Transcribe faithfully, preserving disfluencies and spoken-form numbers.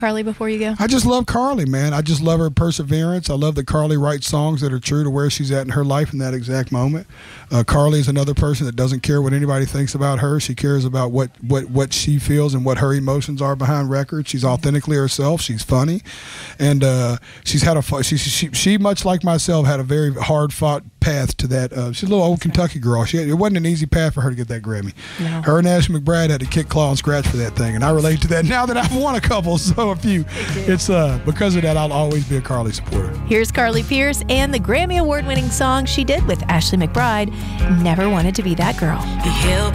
Carly, before you go? I just love Carly, man. I just love her perseverance. I love that Carly writes songs that are true to where she's at in her life in that exact moment. Uh, Carly is another person that doesn't care what anybody thinks about her. She cares about what, what, what she feels and what her emotions are behind records. She's authentically herself. She's funny. And uh, she's had a, she, she, she, much like myself, had a very hard-fought path to that. Uh, she's a little old Kentucky girl. She had, it wasn't an easy path for her to get that Grammy. No. Her and Ashley McBride had to kick, claw, and scratch for that thing. And I relate to that now that I've won a couple. So if you, it's uh, because of that, I'll always be a Carly supporter. Here's Carly Pearce and the Grammy Award-winning song she did with Ashley McBride, Never Wanted to Be That Girl.